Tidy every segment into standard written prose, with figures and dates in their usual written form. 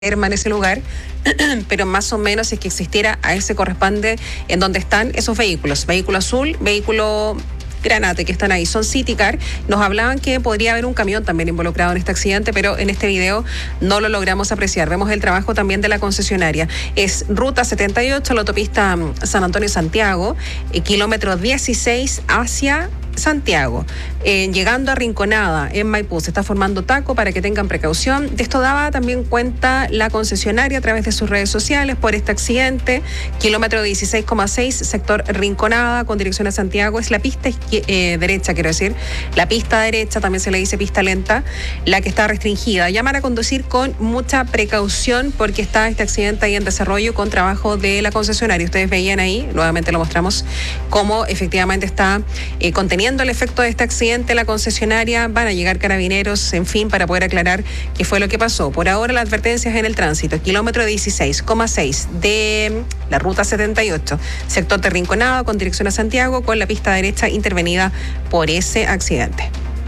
en ese lugar, pero más o menos si es que existiera, a él se corresponde en donde están esos vehículos, vehículo azul, vehículo Granate, que están ahí, son City Car. Nos hablaban que podría haber un camión también involucrado en este accidente, pero en este video no lo logramos apreciar. Vemos el trabajo también de la concesionaria. Es ruta 78, la autopista San Antonio-Santiago, kilómetro 16 hacia Santiago, llegando a Rinconada en Maipú. Se está formando taco para que tengan precaución. De esto daba también cuenta la concesionaria a través de sus redes sociales por este accidente. Kilómetro 16,6, sector Rinconada con dirección a Santiago. Es la pista derecha, quiero decir. La pista derecha, también se le dice pista lenta, la que está restringida. Llamar a conducir con mucha precaución porque está este accidente ahí en desarrollo con trabajo de la concesionaria. Ustedes veían ahí, nuevamente lo mostramos, cómo efectivamente está conteniendo el efecto de este accidente la concesionaria. Van a llegar carabineros, en fin, para poder aclarar qué fue lo que pasó. Por ahora, las advertencias en el tránsito. Kilómetro 16,6 de la ruta 78, sector de Rinconada con dirección a Santiago, con la pista derecha intervenida por ese accidente.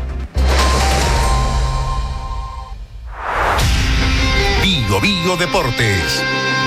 Bio Deportes.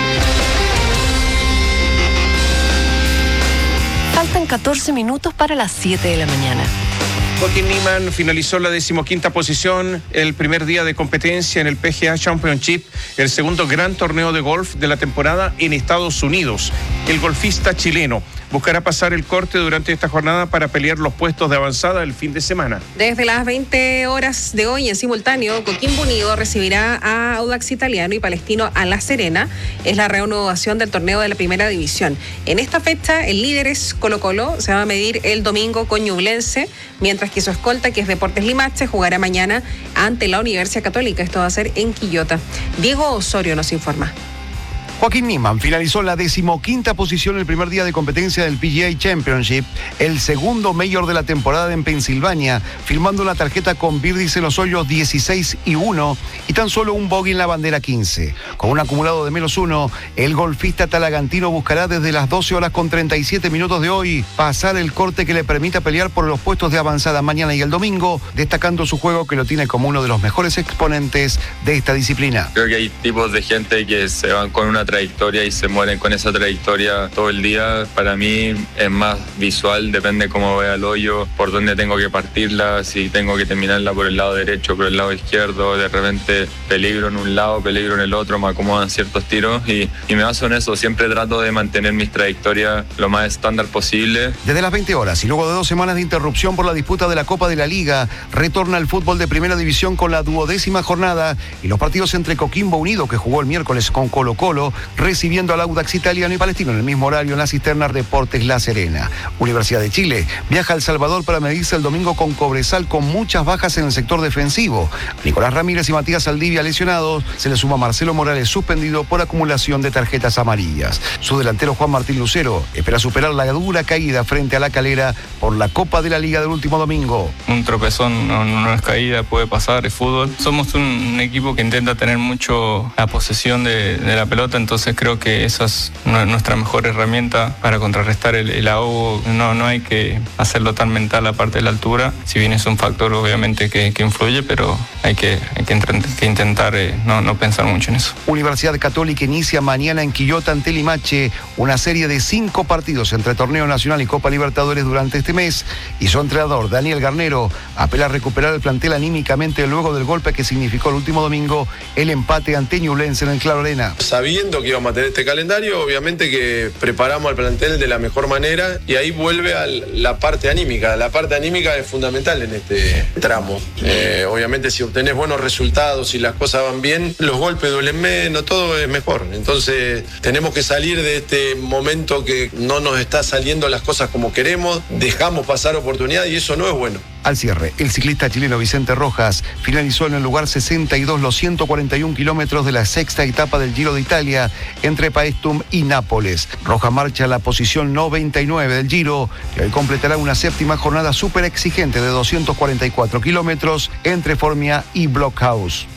Faltan 14 minutos para las 7 de la mañana. Joaquín Niemann finalizó la 15ª posición el primer día de competencia en el PGA Championship, el segundo gran torneo de golf de la temporada en Estados Unidos. El golfista chileno buscará pasar el corte durante esta jornada para pelear los puestos de avanzada el fin de semana. Desde las 20 horas de hoy, en simultáneo, Coquimbo Unido recibirá a Audax Italiano y Palestino a La Serena. Es la reanudación del torneo de la primera división. En esta fecha, el líder es Colo-Colo, se va a medir el domingo con Ñublense, mientras que su escolta, que es Deportes Limache, jugará mañana ante la Universidad Católica. Esto va a ser en Quillota. Diego Osorio nos informa. Joaquín Niemann finalizó en la 15ª posición el primer día de competencia del PGA Championship, el segundo mayor de la temporada en Pensilvania, firmando una tarjeta con birdies en los hoyos 16 y 1 y tan solo un bogey en la bandera 15. Con un acumulado de -1, el golfista talagantino buscará desde las 12 horas con 37 minutos de hoy pasar el corte que le permita pelear por los puestos de avanzada mañana y el domingo, destacando su juego que lo tiene como uno de los mejores exponentes de esta disciplina. Creo que hay tipos de gente que se van con una trayectoria y se mueren con esa trayectoria todo el día. Para mí es más visual, depende cómo vea el hoyo, por dónde tengo que partirla, si tengo que terminarla por el lado derecho, por el lado izquierdo, de repente peligro en un lado, peligro en el otro, me acomodan ciertos tiros y me baso en eso. Siempre trato de mantener mis trayectorias lo más estándar posible. Desde las 20 horas y luego de 2 semanas de interrupción por la disputa de la Copa de la Liga, retorna el fútbol de primera división con la 12ª jornada y los partidos entre Coquimbo Unido, que jugó el miércoles con Colo-Colo, recibiendo al Audax Italiano y Palestino en el mismo horario en la cisterna Deportes La Serena. Universidad de Chile viaja a El Salvador para medirse el domingo con Cobresal, con muchas bajas en el sector defensivo. Nicolás Ramírez y Matías Saldivia lesionados, se le suma Marcelo Morales suspendido por acumulación de tarjetas amarillas. Su delantero Juan Martín Lucero espera superar la dura caída frente a La Calera por la Copa de la Liga del último domingo. Un tropezón no es caída, puede pasar, es fútbol. Somos un equipo que intenta tener mucho la posesión de la pelota, entonces creo que esa es nuestra mejor herramienta para contrarrestar el ahogo. No hay que hacerlo tan mental la parte de la altura, si bien es un factor obviamente que influye, pero hay que intentar no pensar mucho en eso. Universidad Católica inicia mañana en Quillota ante Limache una serie de 5 partidos entre Torneo Nacional y Copa Libertadores durante este mes, y su entrenador Daniel Garnero apela a recuperar el plantel anímicamente luego del golpe que significó el último domingo el empate ante Ñublense en el Claro Arena. Sabiendo que íbamos a tener este calendario, obviamente que preparamos al plantel de la mejor manera y ahí vuelve a la parte anímica. La parte anímica es fundamental en este tramo. Obviamente si obtenés buenos resultados y las cosas van bien, los golpes duelen menos, todo es mejor. Entonces tenemos que salir de este momento que no nos está saliendo las cosas como queremos, dejamos pasar oportunidades y eso no es bueno. Al cierre, el ciclista chileno Vicente Rojas finalizó en el lugar 62 los 141 kilómetros de la 6ª etapa del Giro de Italia entre Paestum y Nápoles. Rojas marcha a la posición 99 del Giro y hoy completará una 7ª jornada súper exigente de 244 kilómetros entre Formia y Blockhaus.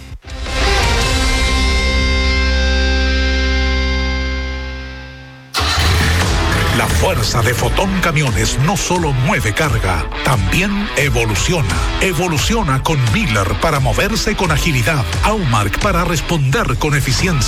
La fuerza de Fotón Camiones no solo mueve carga, también evoluciona. Evoluciona con Miller para moverse con agilidad, Aumark para responder con eficiencia.